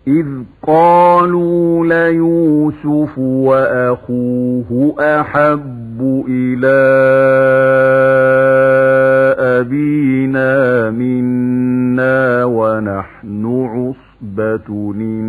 إذ قالوا ليوسف وأخوه أحب إلى أبينا منا ونحن عصبة